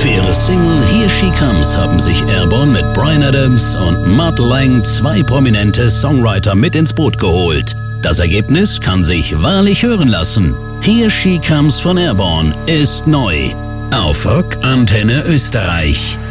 Für ihre Single Here She Comes haben sich Airborne mit Bryan Adams und Mutt Lange 2 prominente Songwriter mit ins Boot geholt. Das Ergebnis kann sich wahrlich hören lassen. Here She Comes von Airborne ist neu auf Rock Antenne Österreich.